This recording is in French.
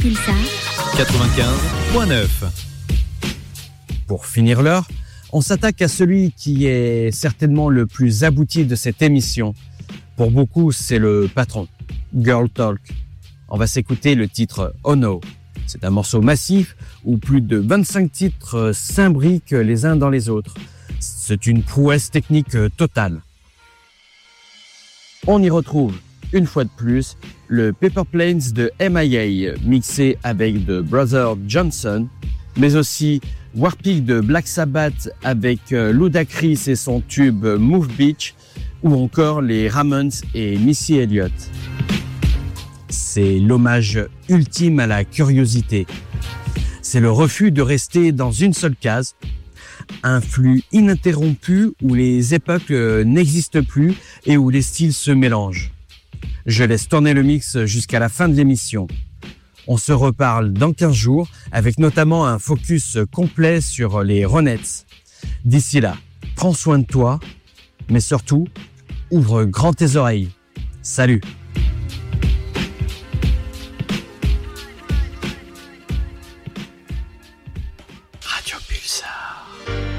Pulsar 95.9. Pour finir l'heure, on s'attaque à celui qui est certainement le plus abouti de cette émission. Pour beaucoup, c'est le patron, Girl Talk. On va s'écouter le titre Oh No. C'est un morceau massif où plus de 25 titres s'imbriquent les uns dans les autres. C'est une prouesse technique totale. On y retrouve, une fois de plus, le Paper Planes de MIA, mixé avec The Brothers Johnson, mais aussi Warpig de Black Sabbath avec Ludacris et son tube Move Beach, ou encore les Ramones et Missy Elliott. C'est l'hommage ultime à la curiosité. C'est le refus de rester dans une seule case, un flux ininterrompu où les époques n'existent plus et où les styles se mélangent. Je laisse tourner le mix jusqu'à la fin de l'émission. On se reparle dans 15 jours avec notamment un focus complet sur les Ronettes. D'ici là, prends soin de toi, mais surtout, ouvre grand tes oreilles. Salut!